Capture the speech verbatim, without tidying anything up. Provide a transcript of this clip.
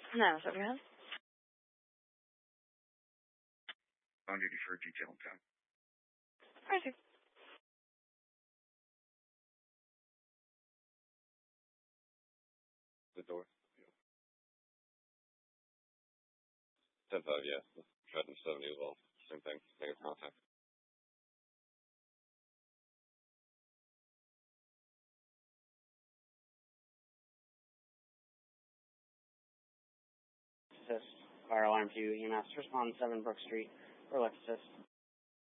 No, so go ahead. On duty for detail in town. I see. The door. ten five, yeah. Trenton seventy as well. Same thing. Negative contact. Assist. Fire alarm to E M S. Respond seven Brook Street for Lexus.